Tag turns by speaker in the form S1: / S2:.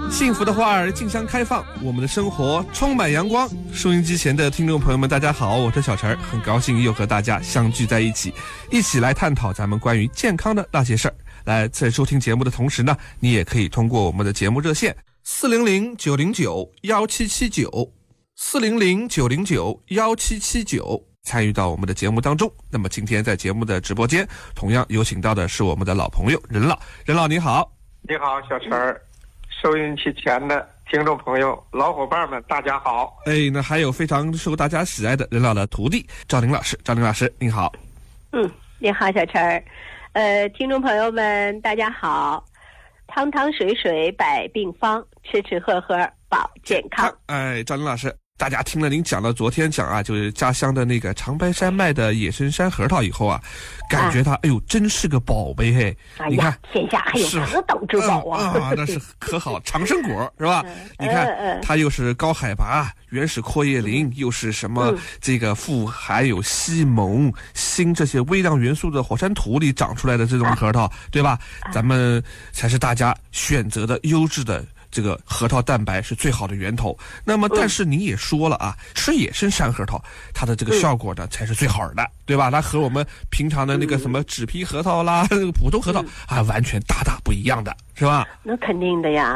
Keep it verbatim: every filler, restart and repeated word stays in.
S1: 幸福的花儿竞相开放，我们的生活充满阳光。收音机前的听众朋友们，大家好，我是小陈，很高兴又和大家相聚在一起，一起来探讨咱们关于健康的那些事儿。来，在收听节目的同时呢，你也可以通过我们的节目热线四零零九零九幺七七九四零零九零九幺七七九参与到我们的节目当中。那么今天在节目的直播间，同样有请到的是我们的老朋友任老。任老你好。
S2: 你好，小陈儿。收音机前的听众朋友、老伙伴们，大家好。
S1: 哎，那还有非常受大家喜爱的任老的徒弟赵玲老师。赵玲老师您好。
S3: 嗯，你好，小陈儿。呃，听众朋友们，大家好。汤汤水水百病方，吃吃喝喝保健康。
S1: 哎，赵玲老师，大家听了您讲了昨天讲啊，就是家乡的那个长白山卖的野生山核桃以后啊，感觉它、啊、哎呦真是个宝贝嘿！
S3: 哎、
S1: 你看
S3: 天下还有何等之宝啊！
S1: 啊，那是可好，长生果是吧？你看、嗯、它又是高海拔原始阔叶林，嗯、又是什么、嗯、这个富含有硒、锰、锌这些微量元素的火山土里长出来的这种核桃，啊、对吧？啊、咱们才是大家选择的优质的。这个核桃蛋白是最好的源头。那么但是你也说了啊、嗯、吃野生山核桃它的这个效果呢、嗯、才是最好的，对吧？它和我们平常的那个什么纸皮核桃啦、嗯、普通核桃啊、嗯、完全大大不一样的，是吧？
S3: 那肯定的呀。